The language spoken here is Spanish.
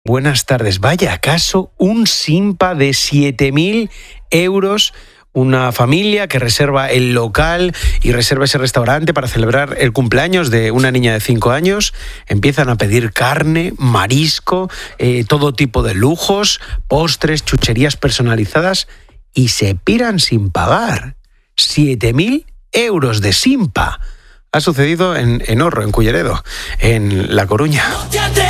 buenas tardes. Vaya caso, un simpa de 7.000 euros. Una familia que reserva el local y reserva ese restaurante para celebrar el cumpleaños de una niña de 5 años. Empiezan a pedir carne, marisco, todo tipo de lujos, postres, chucherías personalizadas y se piran sin pagar. 7.000 euros de simpa. Ha sucedido en Orro, en Culleredo, en La Coruña.